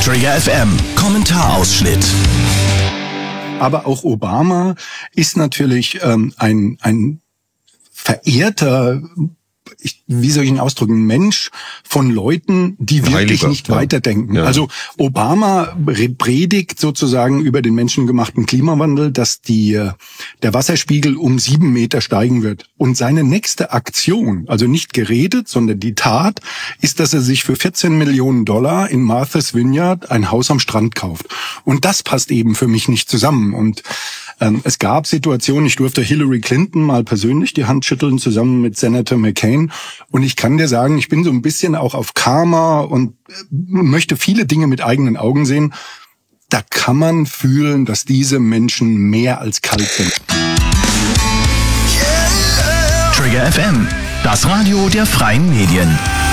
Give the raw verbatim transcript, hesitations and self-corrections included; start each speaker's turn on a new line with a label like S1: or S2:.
S1: Trigger F M, Kommentarausschnitt.
S2: Aber auch Obama ist natürlich ähm, ein ein verehrter, ich, wie soll ich ihn ausdrücken, Mensch von Leuten, die wirklich
S3: Heiliger,
S2: nicht
S3: ja.
S2: weiterdenken.
S3: Ja.
S2: Also Obama predigt sozusagen über den menschengemachten Klimawandel, dass die der Wasserspiegel um sieben Meter steigen wird. Und seine nächste Aktion, also nicht geredet, sondern die Tat, ist, dass er sich für vierzehn Millionen Dollar in Martha's Vineyard ein Haus am Strand kauft. Und das passt eben für mich nicht zusammen. Und ähm, es gab Situationen, ich durfte Hillary Clinton mal persönlich die Hand schütteln, zusammen mit Senator McCain. Und ich kann dir sagen, ich bin so ein bisschen auch auf Karma und möchte viele Dinge mit eigenen Augen sehen. Da kann man fühlen, dass diese Menschen mehr als kalt sind.
S1: Trigger F M, das Radio der freien Medien.